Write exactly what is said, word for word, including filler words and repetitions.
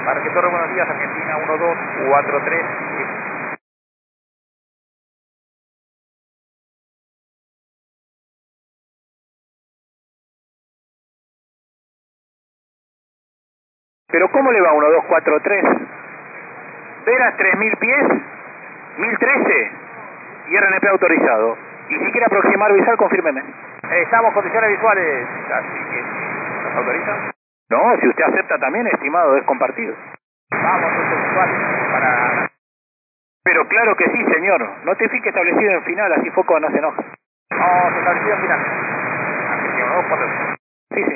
Parque Torre, buenos días, Argentina uno dos cuatro tres. ¿Pero cómo le va uno dos cuatro tres? Veras tres mil pies, mil trece y R N P autorizado. Y si quiere aproximar visual, confírmeme. Eh, estamos condiciones visuales, así que ¿nos autoriza? No, si usted acepta también, estimado, es compartido. Vamos, uso visual para... Pero claro que sí, señor. Notifique establecido en final, así Foco no se enoja. Vamos, establecido final. Argentina uno dos cuatro tres. Sí, sí.